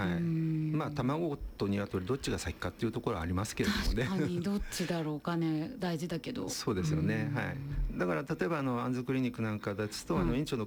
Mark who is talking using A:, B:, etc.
A: はい。まあ卵と鶏どっちが先かっていうところはありますけれどもね。
B: 確かにどっちだろうかね、大事だけど。
A: そうですよね。はい。だから例えば安津クリニックなんかですと、院長の